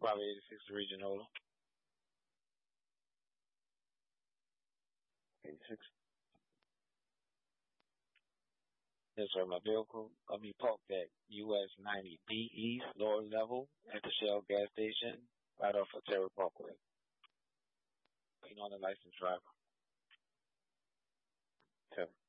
Probably 86 Regional. 86. Yes, sir. My vehicle will be parked at US 90D East, lower level, at the Shell gas station, right off of Terry Parkway. Waiting on the licensed driver. 10.